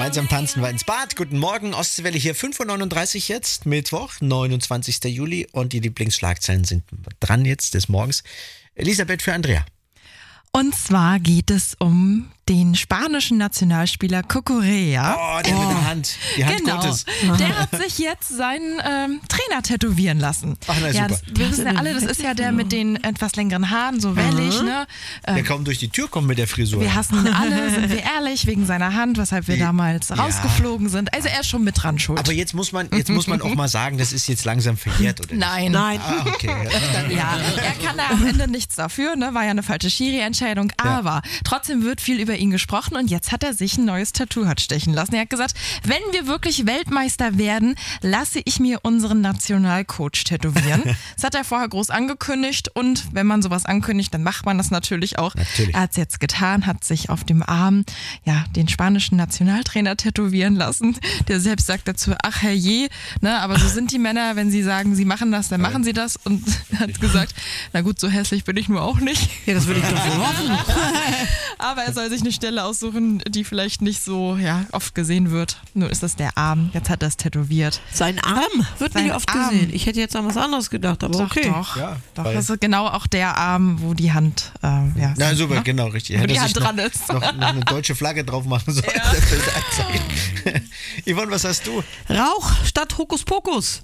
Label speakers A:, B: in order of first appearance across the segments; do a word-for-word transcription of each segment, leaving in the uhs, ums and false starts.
A: Gemeinsam tanzen wir ins Bad. Guten Morgen, Ostseewelle hier, fünf Uhr neununddreißig jetzt, Mittwoch, neunundzwanzigster Juli. Und die Lieblingsschlagzeilen sind dran jetzt des Morgens. Elisabeth für Andrea.
B: Und zwar geht es um den spanischen Nationalspieler Cucurella.
A: Oh, der oh. mit der Hand, die Hand
B: genau.
A: Gottes.
B: Der hat sich jetzt seinen ähm, Trainer tätowieren lassen.
A: Ach, na,
B: ja,
A: super.
B: das, wir wissen ja alle, das ist ja der mit den etwas längeren Haaren, so wellig. Mhm. Ne?
A: Der ähm, kaum durch die Tür kommt mit der Frisur.
B: Wir hassen ihn alle, sind wir ehrlich, wegen seiner Hand, weshalb wir damals ja. rausgeflogen sind. Also er ist schon mit dran schuld.
A: Aber jetzt muss man, jetzt muss man auch mal sagen, das ist jetzt langsam verjährt, oder?
B: Nein.
A: Nein. Ah, okay.
B: Ja, er kann da am Ende nichts dafür, ne? War ja eine falsche Schiri-Entscheidung, aber ja. trotzdem wird viel über ihn gesprochen und jetzt hat er sich ein neues Tattoo hat stechen lassen. Er hat gesagt, wenn wir wirklich Weltmeister werden, lasse ich mir unseren Nationalcoach tätowieren. Das hat er vorher groß angekündigt und wenn man sowas ankündigt, dann macht man das natürlich auch.
A: Natürlich.
B: Er hat es jetzt getan, hat sich auf dem Arm ja, den spanischen Nationaltrainer tätowieren lassen. Der selbst sagt dazu, ach herrje, ne, aber so sind die Männer, wenn sie sagen, sie machen das, dann machen sie das und er hat gesagt, na gut, so hässlich bin ich nur auch nicht.
C: Ja, das würde ich doch wohl hoffen.
B: Aber er soll sich eine Stelle aussuchen, die vielleicht nicht so ja, oft gesehen wird. Nur ist das der Arm. Jetzt hat er es tätowiert.
C: Sein Arm wird
B: Sein
C: nicht oft
B: Arm.
C: gesehen. Ich hätte jetzt an was anderes gedacht, aber
B: Doch,
C: okay.
B: doch.
A: Ja,
B: doch.
A: weil-
B: Das ist genau auch der Arm, wo die Hand ähm, ja,
A: Na
B: sind,
A: super,
B: ne?
A: genau, richtig.
B: Wo
A: Hätte
B: die
A: er
B: Hand
A: sich noch,
B: dran ist.
A: noch, noch eine deutsche Flagge drauf machen sollen.
B: Ja.
A: Das Bild anzeigen. Yvonne, was hast du?
C: Rauch statt Hokuspokus.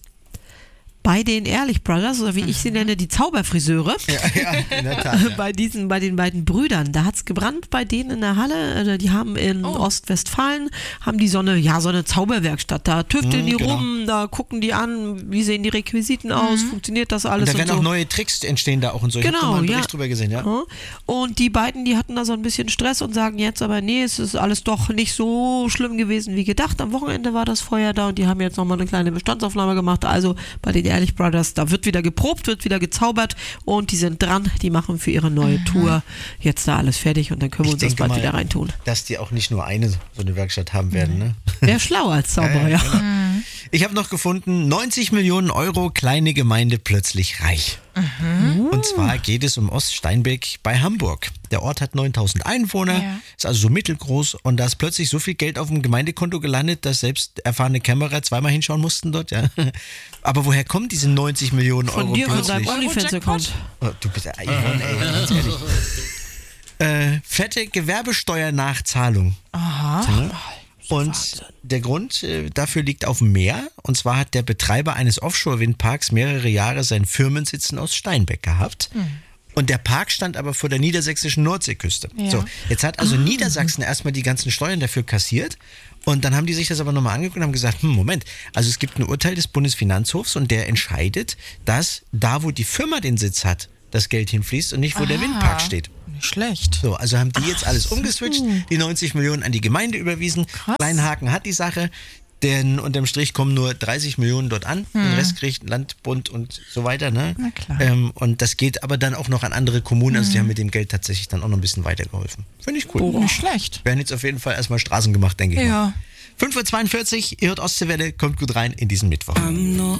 C: Bei den Ehrlich Brothers, oder wie ich sie nenne, die Zauberfriseure.
A: Ja, ja, in der Tat. Ja.
C: Bei diesen, bei den beiden Brüdern, da hat es gebrannt bei denen in der Halle. Die haben in
B: Oh.
C: Ostwestfalen, haben die so eine, ja, so eine Zauberwerkstatt. Da tüfteln
A: Mhm,
C: die
A: genau.
C: rum, da gucken die an, wie sehen die Requisiten aus, funktioniert das
A: Und
C: alles
A: da
C: und,
A: werden
C: so.
A: auch neue Tricks entstehen da auch und so. Ich
C: Genau,
A: habe da mal einen
C: ja.
A: Bericht drüber gesehen, ja.
C: Ja. Und die beiden, die hatten da so ein bisschen Stress und sagen jetzt aber, nee, es ist alles doch nicht so schlimm gewesen wie gedacht. Am Wochenende war das Feuer da und die haben jetzt nochmal eine kleine Bestandsaufnahme gemacht. Also bei den Ehrlich Brothers, da wird wieder geprobt, wird wieder gezaubert und die sind dran, die machen für ihre neue Tour jetzt da alles fertig und dann können wir
A: Ich
C: uns das
A: denke
C: bald
A: mal,
C: wieder reintun.
A: dass die auch nicht nur eine so eine Werkstatt haben werden, ne?
C: Wäre schlau als Zauberer, ja.
A: genau. Ich habe noch gefunden, neunzig Millionen Euro, kleine Gemeinde plötzlich reich.
B: Mhm.
A: Und zwar geht es um Oststeinbeck bei Hamburg. Der Ort hat neuntausend Einwohner,
B: Ja.
A: ist also so mittelgroß und da ist plötzlich so viel Geld auf dem Gemeindekonto gelandet, dass selbst erfahrene Kämmerer zweimal hinschauen mussten dort. Ja. Aber woher kommen diese neunzig Millionen
C: Von
A: Euro
C: dir, von
A: plötzlich?
C: deinem OnlyFans-Account.
A: Oh, du bist Yvonne, ey, ganz ehrlich. Äh, fette Gewerbesteuernachzahlung.
B: Aha.
A: Ja. Und der Grund äh, dafür liegt auf dem Meer. Und zwar hat der Betreiber eines Offshore-Windparks mehrere Jahre seinen Firmensitz in Oststeinbeck gehabt. Und der Park stand aber vor der niedersächsischen Nordseeküste.
B: Ja.
A: So, jetzt hat also Niedersachsen erstmal die ganzen Steuern dafür kassiert. Und dann haben die sich das aber nochmal angeguckt und haben gesagt, hm, Moment, also es gibt ein Urteil des Bundesfinanzhofs und der entscheidet, dass da, wo die Firma den Sitz hat, das Geld hinfließt und nicht, wo der
B: Aha.
A: Windpark steht.
B: Nicht schlecht.
A: So, also haben die jetzt alles umgeswitcht, die neunzig Millionen an die Gemeinde überwiesen.
B: Krass.
A: Kleinen Haken hat die Sache, denn unterm Strich kommen nur dreißig Millionen dort an. Den Rest kriegt Land, Bund und so weiter. Ne?
B: Na klar.
A: Ähm, und das geht aber dann auch noch an andere Kommunen. Also die haben mit dem Geld tatsächlich dann auch noch ein bisschen weitergeholfen. Finde ich cool.
B: Oh, nicht schlecht.
A: Werden jetzt auf jeden Fall erstmal Straßen gemacht, denke ich mal.
B: Ja.
A: fünf Uhr zweiundvierzig, ihr hört Ostseewelle, kommt gut rein in diesen Mittwoch.